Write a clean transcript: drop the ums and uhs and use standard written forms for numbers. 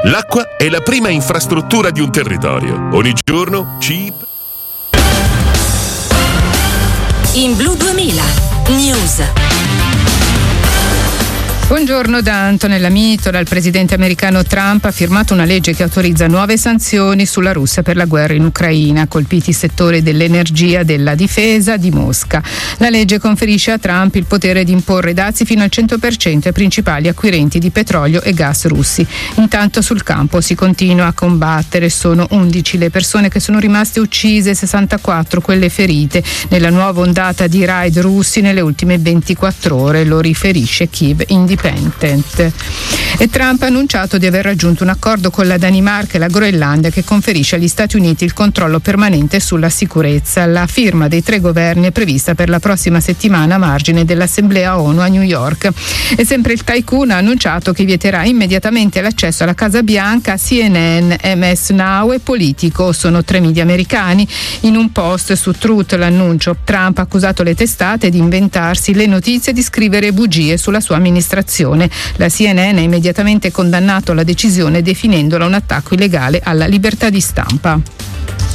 L'acqua è la prima infrastruttura di un territorio. Ogni giorno CIP. In Blu 2000 News. Buongiorno da Antonella Mitola. Il presidente americano Trump ha firmato una legge che autorizza nuove sanzioni sulla Russia per la guerra in Ucraina, colpiti i settori dell'energia, della difesa, di Mosca. La legge conferisce a Trump il potere di imporre dazi fino al 100% ai principali acquirenti di petrolio e gas russi. Intanto sul campo si continua a combattere. Sono 11 le persone che sono rimaste uccise, 64 quelle ferite nella nuova ondata di raid russi nelle ultime 24 ore, lo riferisce Kyiv Independent. E Trump ha annunciato di aver raggiunto un accordo con la Danimarca e la Groenlandia che conferisce agli Stati Uniti il controllo permanente sulla sicurezza. La firma dei 3 governi è prevista per la prossima settimana a margine dell'Assemblea ONU a New York. E sempre il tycoon ha annunciato che vieterà immediatamente l'accesso alla Casa Bianca a CNN, MS Now e Politico. Sono 3 media americani. In un post su Truth l'annuncio. Trump ha accusato le testate di inventarsi le notizie e di scrivere bugie sulla sua amministrazione. La CNN ha immediatamente condannato la decisione definendola un attacco illegale alla libertà di stampa.